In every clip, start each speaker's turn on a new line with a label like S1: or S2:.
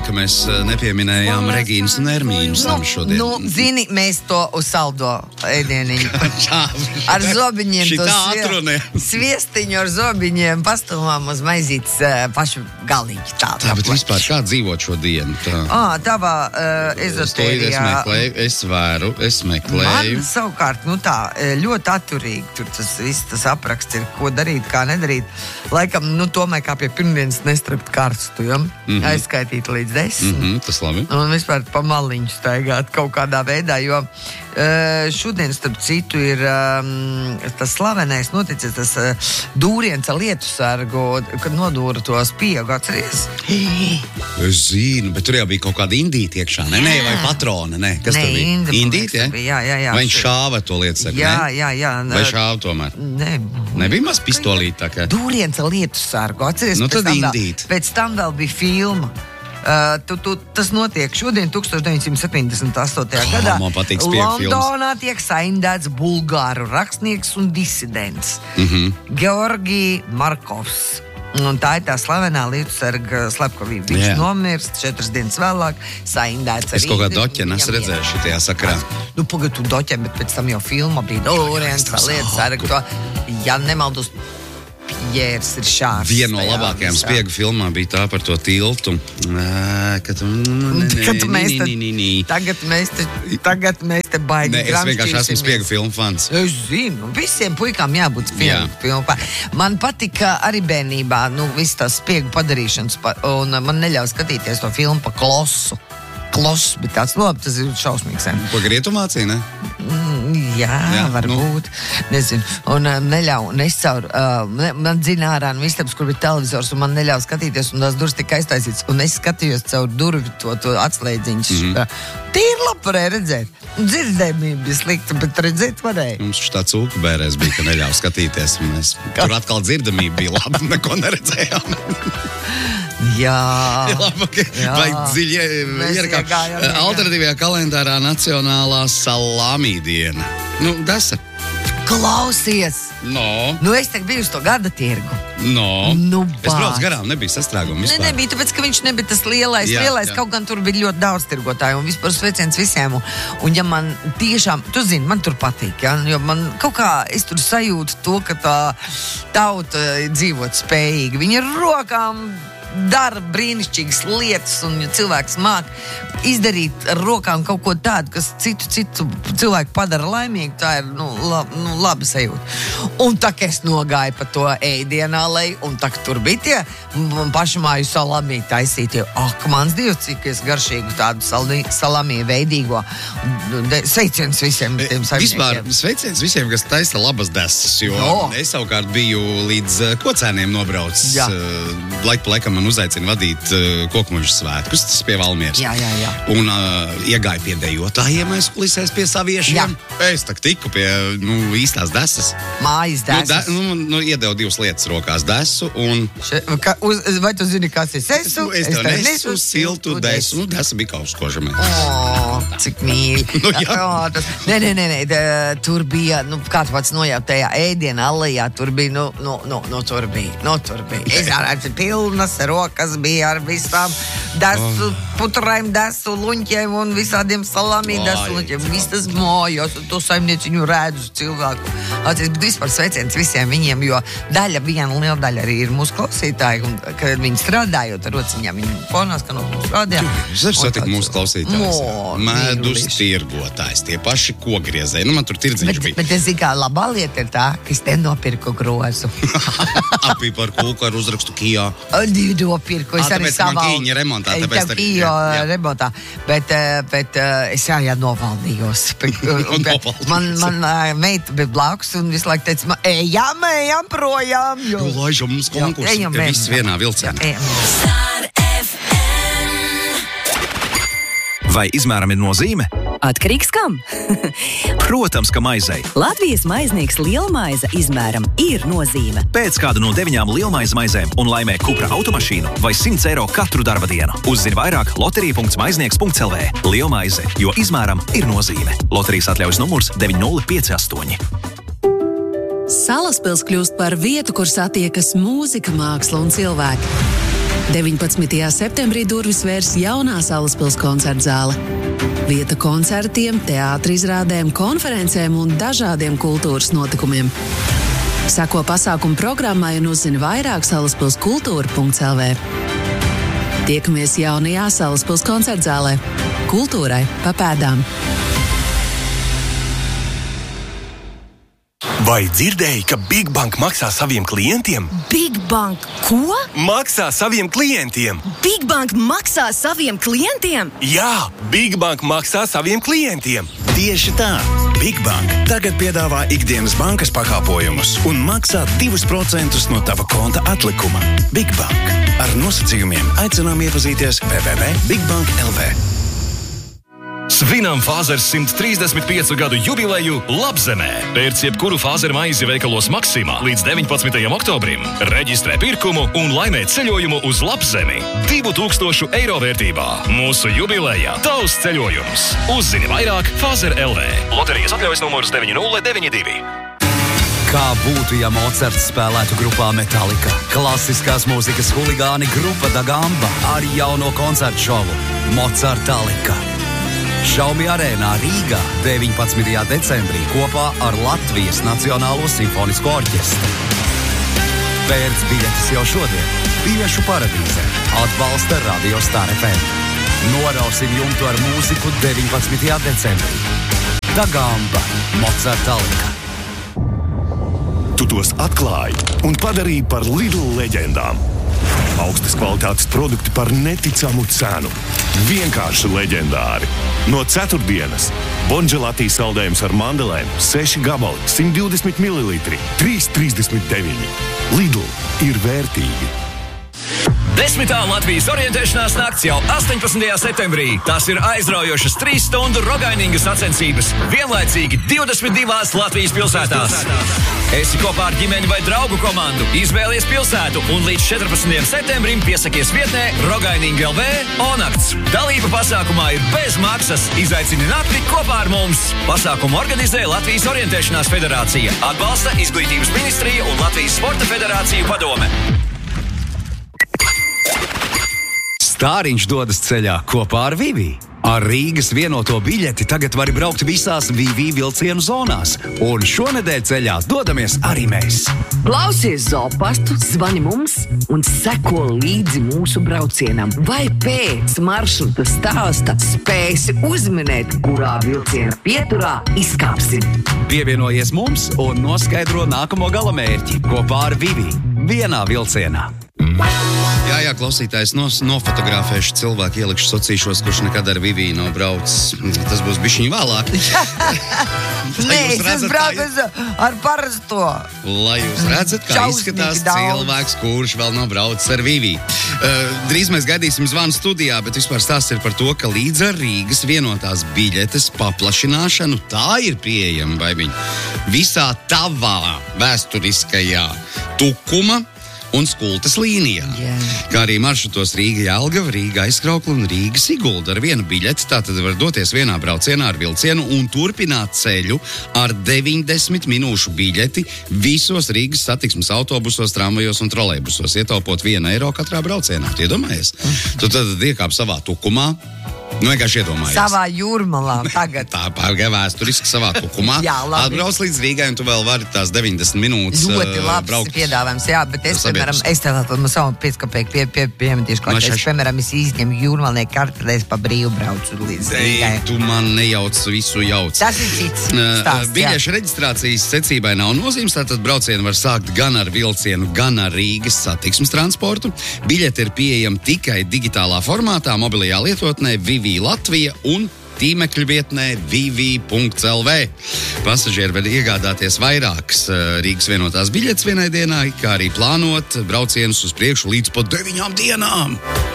S1: ka mēs nepieminējām Regīnas un Ermīnu samu šodien.
S2: Zini, mēs to uz saldo ēdieniņu. Ar zobiņiem.
S1: Šitā atrunē.
S2: Sviestiņu ar zobiņiem pastumām uz maizītes pašu galīgi. Tā,
S1: bet vispār kā dzīvot šo dienu?
S2: Tavā ezotērijā.
S1: Es vēru, es meklēju.
S2: Man savukārt, ļoti atturīgi. Tur tas apraksts ir, ko darīt, kā nedarīt. Laikam, tomēr kā pie pirmdienas nestrept karstu, aizskaitīt līdz 10.
S1: Tas labi.
S2: Un vispār pa maliņu staigāt kaut kādā veidā, jo šodien, starp citu, ir tas slavenais noticis, tas dūriens ar lietusargu, kad nodūra to spiegu, atceries?
S1: Es zinu, bet tur jau bija kaut kāda indīta iekšā, ne? Vai patrona, ne? Kas tur bija? Indīta,
S2: ja? Jā.
S1: Vai viņš šāva to lietusargu, ne? Jā. Vai šāva tomēr? Nebija maz pistolīt tā kā?
S2: Dūriens ar lietusargu, atceries?
S1: Tad indīta.
S2: Pēc tam vēl bija filma. Tas notiek šodien 1978. gadā. Londonā tiek saindēts bulgāru rakstnieks un disidents Georgi Markovs. Un tā ir tā slavenā lietusarga slepkavība. Viņš nomirst 4 dienas vēlāk, saindēts ar
S1: Es kaut kā doķenu esmu redzējuši šitajā sakarā.
S2: Pagad tu doķenu, bet pēc tam jau filma bija Dūriens ar lietusargu. Ja nemaldos, Jērs ir šārs.
S1: Viena no labākajām spiegu filmām bija tā par to tiltu.
S2: Tagad mēs te baigi
S1: gramšķīsimies. Es vienkārši esmu spiegu filmu fans.
S2: Es zinu, visiem puikām jābūt filmu. Man patika arī bērnībā, viss tās spiegu padarīšanas, un man neļauj skatīties to filmu pa Klosu. Kloss, bet tāds labi, tas ir šausmīgs.
S1: Ko grietumācija, ne?
S2: Jā, varbūt. Nezinu. Un man dzina ārā no istabas, kur bija televizors, un man neļauj skatīties, un tās durvis tika aiztaisītas. Un es skatījos caur durvi to atslēdziņus. Tīri labi varēja redzēt. Dzirdējumība bija slikta, bet redzēt varēja.
S1: Mums tā cūku bērēs bija, ka neļauj skatīties. Tur atkal dzirdamība bija laba, neko neredzējām.
S2: Jā.
S1: Vai dziļi alternatīvajā kalendārā nacionālā salāmī diena. Desa.
S2: Klausies!
S1: No.
S2: Es tagad biju uz to gada tirgu.
S1: Es braucu garām, nebija sastrēguma vispār.
S2: Nebija, tāpēc, ka viņš nebija tas lielais, kaut gan tur bija ļoti daudz tirgotāju un vispār sveiciens visiem. Un ja man tiešām, tu zini, man tur patīk, jo man kaut kā, es tur sajūtu to, ka tā tauta dzīvot spējīgi. Viņi ar rokām dara brīnišķīgas lietas, un ja cilvēks māk izdarīt ar rokām kaut ko tādu, kas citu cilvēku padara laimīgu, tā ir laba sajūta. Un tā, ka es nogāju pa to ēdienālei, un tā, ka tur bija tie pašmāju salamī taisītie. Mans Dievs, cik es garšīgu tādu salamī veidīgo. Sveiciens visiem tiem saimniekiem.
S1: Vispār sveiciens visiem, kas taisa labas desas, jo es savukārt biju līdz Kocēniem nobraucis. Laik pa laikam man uzaicina vadīt kokmužu svētkus, tas pie Valmieras.
S2: Jā.
S1: Un iegāju pie dejotājiem aizkulisēs pie saviešiem. Es tiku pie īstās desas.
S2: Mājas desas.
S1: Iedevu 2 lietas rokās, desu un...
S2: Vai tu zini, kas ir sesu?
S1: Es tev nesu siltu desu. Desa bija kauskožamē.
S2: Cik mīļi. Nē. Tur bija, kā tu pats nojaut tajā ēdiena alejā, tur bija, tur bija. Es arācu pilnas rokas bija ar visām desu, putraim desu, luņķiem un visādiem salāmī desu luņķiem. Viss tas mājās, un to saimnieciņu redzu cilvēku. Bet vispār sveiciens visiem viņiem, jo liela daļa arī ir mūsu klausītāji, un kad viņi strādājot ar rociņām, viņi fonās, ka mūsu rādījā.
S1: Es arī satiku mūsu klausītājs. Medus tirgotājs, tie paši kogriezēji. Man tur tirdziņš bija.
S2: Bet es zinu, kā labā lieta ir tā, ka es te nopirku grozu.
S1: Apī par kūku ar uzrakstu Kijā.
S2: Nopirku. Es arī savā...
S1: Man Kīņa remontā, tāpēc arī...
S2: remontā. Bet es novaldījos. Man meita bija blakus un visu laiku teica, ejam projām.
S1: Laižam mums konkursu, ka viss vienā vilcienā.
S3: Vai izmēram ir nozīme?
S4: Atkarīgs kam?
S3: Protams, ka maizei.
S4: Latvijas maiznieks Lielmaize izmēram ir nozīme.
S3: Pēc kādu no 9 lielmaize maizēm un laimē Cupra automašīnu vai 100 eiro katru darba dienu. Uzzini vairāk loterija.maiznieks.lv. Lielmaize, jo izmēram ir nozīme. Loterijas atļaujas numurs 9058.
S5: Salaspils kļūst par vietu, kur satiekas mūzika, māksla un cilvēki. 19. septembrī durvis vērs jaunā Salaspils koncertzāle. Vieta koncertiem, teātra izrādēm, konferencēm un dažādiem kultūras notikumiem. Seko pasākumu programmai un uzzini vairāk salaspilskultūra.lv. Tiekamies jaunajā Salaspils koncertzālē. Kultūrai pa pēdām.
S6: Vai dzirdēji, ka Big Bank maksā saviem klientiem?
S4: Big Bank ko?
S6: Maksā saviem klientiem!
S4: Big Bank maksā saviem klientiem?
S6: Jā, Big Bank maksā saviem klientiem!
S3: Tieši tā! Big Bank tagad piedāvā ikdienas bankas pakāpojumus un maksā 2% no tava konta atlikuma. Big Bank. Ar nosacījumiem aicinām iepazīties www.bigbank.lv.
S7: Svinam Fāzers 135 gadu jubileju Labzemē. Pērc jebkuru Fāzer maizi veikalos Maksimā līdz 19. oktobrim. Reģistrē pirkumu un laimē ceļojumu uz Labzemi 2000 eiro vērtībā. Mūsu jubilejā tavs ceļojums. Uzzini vairāk Fāzer LV. Loterijas atļaujas numurs 9092.
S8: Kā būtu, ja Mocarts spēlētu grupā Metallica? Klasiskās mūzikas huligāni grupa Da Gamba ar jauno koncertu šovu Mocartalika. Šaumi arēnā Rīgā 19. decembrī kopā ar Latvijas Nacionālo simfonisko orķestru. Pērc biļetes jau šodien. Biļešu paradīze atbalsta Radio Star FM. Norausim jumtu ar mūziku 19. decembrī. Da Gamba, Mocartalika.
S6: Tu tos atklāji un padarīji par Lidl leģendām. Augstas kvalitātes produkti par neticamu cenu. Vienkārši leģendāri. No ceturtdienas Bonželati saldējums ar mandelēm 6 gabali, 120 ml, 3,39. Lidl ir vērtīgi.
S3: 10. Latvijas orientēšanās nakts jau 18. septembrī. Tas ir aizraujošas 3 stundu rogaininga sacensības, vienlaicīgi 22 Latvijas pilsētās. Esi kopā ar ģimeni vai draugu komandu, izvēlies pilsētu un līdz 14. septembrim piesakies vietnē Rogaininga LV Onakts. Dalība pasākumā ir bez maksas. Izaicini nakti kopā ar mums. Pasākumu organizē Latvijas orientēšanās federācija, atbalsta Izglītības ministrija un Latvijas sporta federāciju padome.
S8: Stāriņš dodas ceļā kopā ar Vivi. Ar Rīgas vienoto biļeti tagad vari braukt visās Vivi vilcienu zonās. Un šonedēļ ceļā dodamies arī mēs.
S2: Klausies Zopastu, zvani mums un seko līdzi mūsu braucienam. Vai pēc maršruta stāsta spēsi uzminēt, kurā vilciena pieturā izkāpsim.
S8: Pievienojies mums un noskaidro nākamo galamērķi kopā ar Vivi vienā vilcienā.
S1: Jā, klausītājs nofotografēšu cilvēku, ielikšu socīšos, kurš nekad ar Viviju nav braucis. Tas būs bišķiņ vēlāk.
S2: Nē, es braucu ar parasto.
S1: Lai jūs redzat, kā izskatās cilvēks, kurš vēl nav braucis ar Viviju. Drīz mēs gaidīsim zvanu studijā, bet vispār stāsts ir par to, ka līdz ar Rīgas vienotās biļetes paplašināšanu tā ir pieejama, vai viņa visā tavā vēsturiskajā Tukuma un Skultes līnijā. Kā arī maršrutos Rīga Jelgava, Rīga Aizkraukla un Rīga Sigulda ar vienu biļeti. Tātad var doties vienā braucienā ar vilcienu un turpināt ceļu ar 90 minūšu biļeti visos Rīgas satiksmes autobusos, tramvajos un trolejbusos, ietaupot 1 eiro katrā braucienā. Iedomājies? Tu tad iekāp savā Tukumā. Vienkārši iedomājies.
S2: Savā jūrmalā tagad.
S1: Tā pārgāja vēsturiski savā Tukumā.
S2: Jā, labi.
S1: Atbrauc līdz Rīgai un tu vēl vari tās 90 minūtes
S2: ļoti labs
S1: braukt.
S2: Piedāvājums, jā, bet es, piemēram, es tev man savu 5 kopēku piemetīšu, ka es, piemēram, es izņemu jūrmalnieku kartelēs pa brīvu braucu līdz Rīgai.
S1: Tu man nejauc visu jauc.
S2: Tas ir cits stāsts,
S1: biļešu reģistrācijas secībai nav nozīmes, tātad braucienu var sākt gan ar vilcienu, gan ar Rīgas satiksmes transportu. Biļete ir pieejama tikai digitālā formātā, mobilajā lietotnē Vivi Latvija un tīmekļa vietnē vivi.lv. Pasažieri var iegādāties vairākas Rīgas vienotās biļetes vienai dienai, kā arī plānot braucienus uz priekšu līdz pat 9 dienām.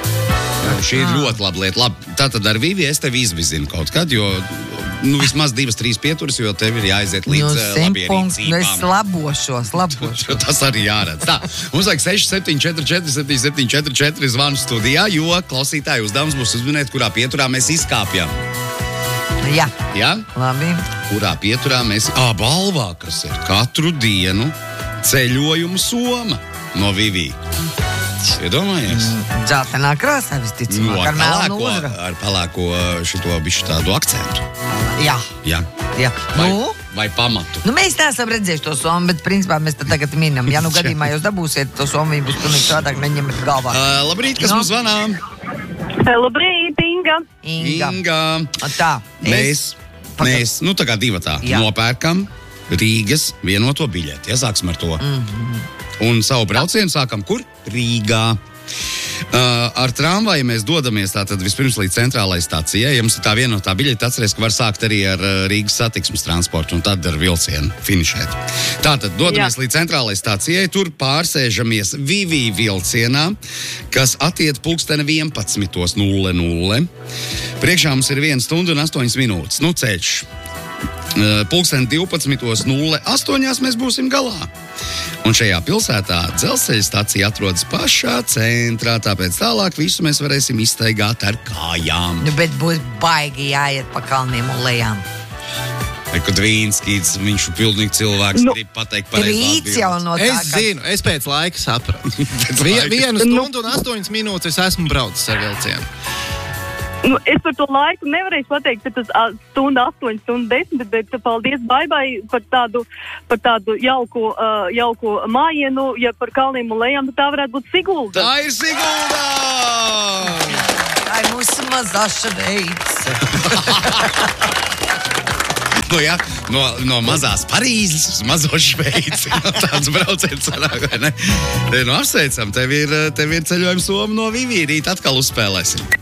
S1: Šī ir ļoti laba lieta. Tātad ar Vivi es tevi izvizinu kaut kad, jo vismaz 2-3 pieturas, jo tev ir jāaiziet līdz labierīcībām.
S2: Es labošos.
S1: Tas arī jāredz. Tā, mums vajag 6744774 zvanu studijā, jo klausītāju uzdevums būs uzminēt, kurā pieturā mēs izkāpjam.
S2: Jā?
S1: Labi. Kurā pieturā mēs... Balvā, kas ir katru dienu ceļojumu soma no Vivi. Iedomājies?
S2: Dzeltenā krāsā visticamāk, ar melnu uzraku.
S1: Ar pelēko šito bišķi tādu akcentu.
S2: Jā.
S1: Vai pamatu.
S2: Mēs neesam redzējuši to somu, bet principā mēs te tagad minam. Ja gadījumā jūs dabūsiet to somu, viņi būs pilnīgi savādāk, neņemat galvā.
S1: Labrīt, kas mums zvanā?
S9: Labrīt,
S2: Inga. Tā.
S1: Mēs, tā kā divatā, nopērkam Rīgas vienoto biļeti. Sāksim ar to. Un savu braucienu sākam kur? Rīgā. Ar tramvaju mēs dodamies tātad vispirms līdz centrālajai stacijai. Ja mums ir tā vienotā biļete, atceries, ka var sākt arī ar Rīgas satiksmes transportu un tad ar vilcienu finišēt. Tātad dodamies līdz centrālajai stacijai, tur pārsēžamies Vivī vilcienā, kas attiet 11:00. Priekšā mums ir 1 stunda un 8 minūtes. Ceļš. 12:08 mēs būsim galā. Un šajā pilsētā dzelzceļa stacija atrodas pašā centrā, tāpēc tālāk visu mēs varēsim izstaigāt ar kājām.
S2: Bet būs baigi jāiet pa kalniem un lejām.
S1: Dvīnskīts, viņš ir pilnīgi cilvēks, grib pateikt pareizi.
S10: Es zinu, es pēc laika sapratu. 1 stundu un 8 minūtes es esmu braucis ar vilcienu.
S9: Es par to laiku nevarēšu pateikt, ka tas stunda 8, stunda 10, bet paldies baibai par tādu jauku mājienu. Ja par kalniem un lejām, tad tā varētu būt Sigulda.
S1: Tā ir Sigulda!
S2: Tā ir mūsu mazā Šveice.
S1: No mazās Parīzes uz mazo Šveici. Tāds brauciens sanāk, vai ne? Apsveicam, tev ir ceļojums Somu no Vivī, rīt atkal uzspēlēsim.